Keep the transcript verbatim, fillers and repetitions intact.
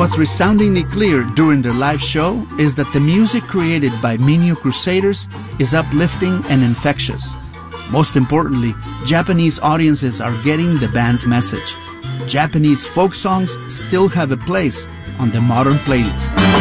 What's resoundingly clear during their live show is that the music created by Minyo Crusaders is uplifting and infectious. Most importantly, Japanese audiences are getting the band's message. Japanese folk songs still have a place on the modern playlist.